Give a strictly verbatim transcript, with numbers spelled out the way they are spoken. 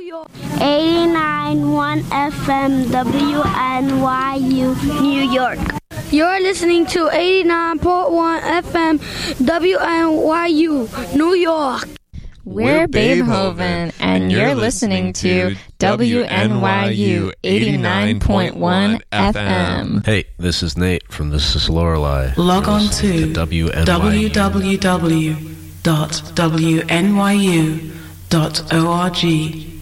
York. eighty-nine point one F M, W N Y U, New York. You're listening to eighty-nine point one F M, W N Y U, New York. We're Beethoven, and you're listening to W N Y U eighty-nine point one F M. Hey, this is Nate from This Is Lorelei. Log on to w w w w dot w n y u dot org.